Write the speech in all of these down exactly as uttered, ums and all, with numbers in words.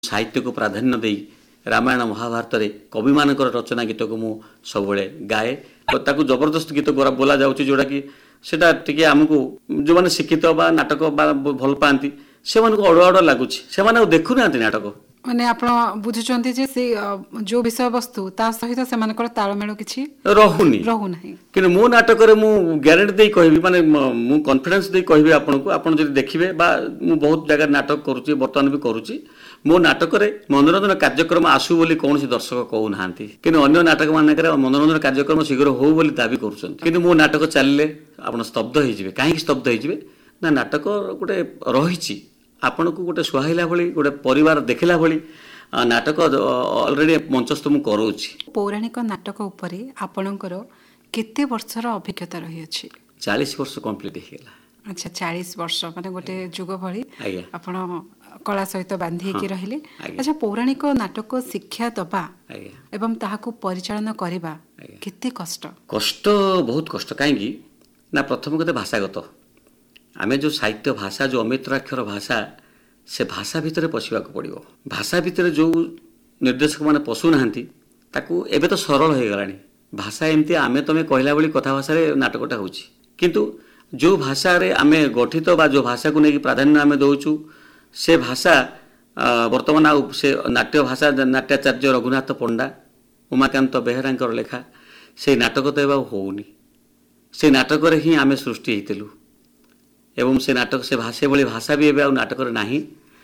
साहित्य को प्राधान्य दे रामायण महाभारत रे कवि मानकर रचना गीत को मु सब गाए ताकू जबरदस्त गीत बोला जाउची जोड़ा कि सेटा टिके हमको जो माने शिक्षित बा नाटक बा भल पाती से मानक अड़ अड़ लगुच से देखु ना नाटक माने आपण बुझुचंती जे से जो विषय वस्तु ता सहित से मानकर तालमेल किछि रहुनी रहु नाही कि मो नाटक रे मु ग्यारंटी दे कहबी माने मु कॉन्फिडेंस दे कहबी आपन को आपन जदि देखिबे बा मु बहुत जगह नाटक करूची वर्तमान भी करूची मो नाटक रे मनोरंजन कार्यक्रम आसु बोली कौन सी दर्शक कहू नाहांती किंतु अन्य नाटक मानकर मनोरंजन कार्यक्रम शीघ्र हो बोली दाबी करूछन किंतु मो नाटक चलले आपन स्तब्ध होई जिवे काहे स्तब्ध होई जिवे ना नाटक गोटे रहिची आपण को गोटे सुहाइला भली गोटे परिवार देखिला भली नाटक ऑलरेडी मंचस्थ मु करूची पौराणिक नाटक उपरे आपणकर केते वर्षर अभिज्ञता रही अछि चालीस वर्ष कंप्लीट हे गेला अच्छा चालीस वर्ष माने गोटे जुग भली आपण कला सहित बांधी के रहिले अच्छा पौराणिक नाटक शिक्षा दबा एवं ताहाको परिचालन करिबा केते कष्ट कष्ट बहुत कष्ट काहेकि ना प्रथम कते भाषागत आमे जो साहित्य भाषा जो अमित्राक्षर भाषा से भाषा भितर पशिबा को पड़िबो भाषा भितर जो निर्देशक माने पशु नाहंती ताकू एबे तो सरल हो गलानी भाषा एमती आमे तमे कहला बली कथा भाषा रे नाटकटा होची किंतु जो भाषा रे आमे गठित बा जो भाषा को नेकी प्राधान्य आमे दउचू से भाषा वर्तमान आ से नाट्य भाषा नाट्याचार्य रघुनाथ पंडा उमाकांत बेहेरांकर लेखा से नाटक तो एबा होउनी से नाटक रे ही आमे सृष्टि हेतिलु एवं से नाटक से भाषा भली भाषा भी एबे आ नाटक रे नाही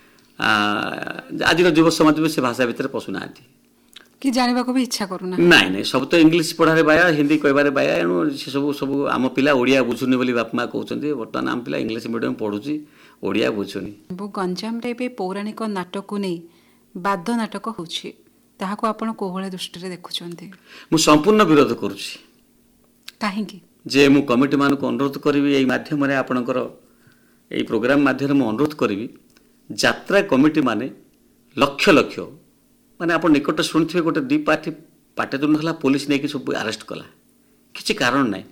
आज युव समाज में से भाषा भीतर पशु नांती कि जानिबा को भी इच्छा करूना नहीं नहीं सब तो इंग्लिश पढ़ारे बाया हिंदी कहबारे बाया एनु से सब सब आम पिला ओडिया बुझुनी बोली बाप माँ कहउचंती वर्तमान आम पिला इंग्लिश मीडियम पढुची ओडिया बुझुनी बो गंजाम रे बे पौराणिक नाटक को नै बाद्य नाटक होउची ताहाको आपण कोहळे दृष्टि रे देखुचंती मु संपूर्ण विरोध करूची काहे कि जे मु कमिटी मान को अनुरोध करिवि एई माध्यम रे आपणकर एई प्रोग्राम माध्यम रे मु अनुरोध करिवि यात्रा कमिटी माने लक्ष लक्ष माने आपण निकट शुणिथिबे गोटे दी पार्टी पाटे दुन हला पुलिस नै कि सब अरेस्ट कला किछि कारण नै